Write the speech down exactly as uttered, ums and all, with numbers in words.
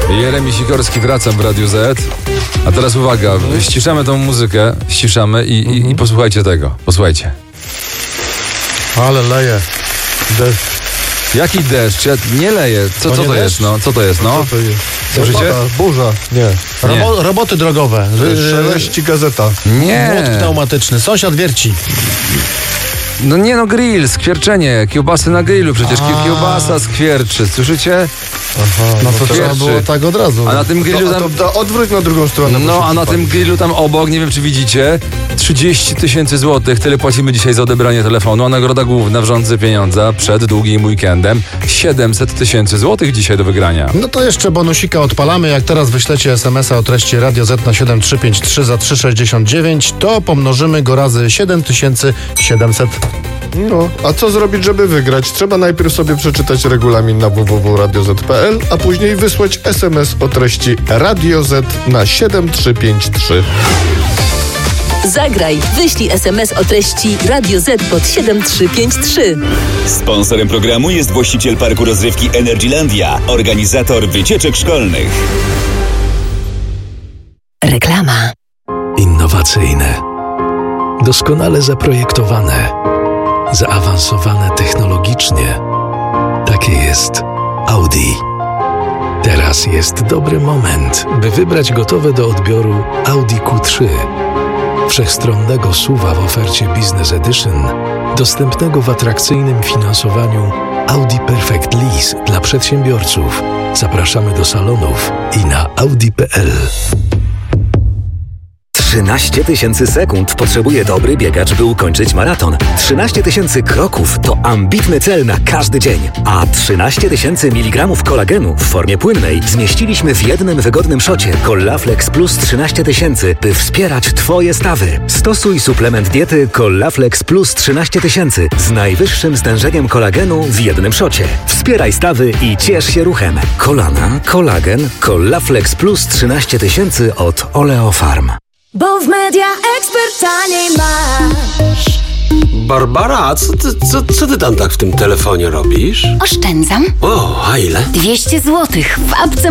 Jeremi Sikorski, wracam w Radiu Z. A teraz uwaga, ściszamy tą muzykę, ściszamy i, i, Mhm. i posłuchajcie tego. Posłuchajcie. Ale leje. Deszcz. Jaki deszcz? Ja nie leję. Co, To co nie to deszcz? jest? No, co to jest? No? Co to jest? Słyszycie? Pada, burza. Nie. Robo, roboty drogowe. Szeleści gazeta. Młot Nie. pneumatyczny. Sąsiad wierci. No nie no, grill, skwierczenie, kiełbasy na grillu, przecież A. kiełbasa skwierczy, słyszycie? Aha, no to trzeba wierci. było tak od razu. A na tym grillu To, a tam... to, to odwróć na drugą stronę. No, proszę a na pana. tym grillu tam obok, nie wiem czy widzicie, trzydzieści tysięcy złotych, tyle płacimy dzisiaj za odebranie telefonu, a nagroda główna w rządze pieniądza przed długim weekendem, siedemset tysięcy złotych dzisiaj do wygrania. No to jeszcze bonusika odpalamy. Jak teraz wyślecie es em es a o treści Radio Z na siedem trzy pięć trzy za trzy sześćdziesiąt dziewięć, to pomnożymy go razy siedem tysięcy siedemset. No, a co zrobić, żeby wygrać? Trzeba najpierw sobie przeczytać regulamin na w w w kropka radio zet kropka p l, a później wysłać es em es o treści Radio Z na siedem trzy pięć trzy. Zagraj, wyślij es em es o treści Radio Z pod siedem trzy pięć trzy. Sponsorem programu jest właściciel parku rozrywki Energylandia, organizator wycieczek szkolnych. Reklama. Innowacyjne, doskonale zaprojektowane, zaawansowane technologicznie. Takie jest Audi. Teraz jest dobry moment, by wybrać gotowe do odbioru Audi Q trzy. Wszechstronnego S U V-a w ofercie Business Edition, dostępnego w atrakcyjnym finansowaniu Audi Perfect Lease dla przedsiębiorców. Zapraszamy do salonów i na audi kropka p l. trzynaście tysięcy sekund potrzebuje dobry biegacz, by ukończyć maraton. trzynaście tysięcy kroków to ambitny cel na każdy dzień. A trzynaście tysięcy miligramów kolagenu w formie płynnej zmieściliśmy w jednym wygodnym szocie Collaflex Plus trzynaście tysięcy, by wspierać Twoje stawy. Stosuj suplement diety Collaflex Plus trzynaście tysięcy z najwyższym stężeniem kolagenu w jednym szocie. Wspieraj stawy i ciesz się ruchem. Kolana, kolagen, Collaflex Plus trzynaście tysięcy od Oleofarm. Bo w Media Expert taniej masz. Barbara, co ty, co, co ty tam tak w tym telefonie robisz? Oszczędzam O, a ile? dwieście złotych w apce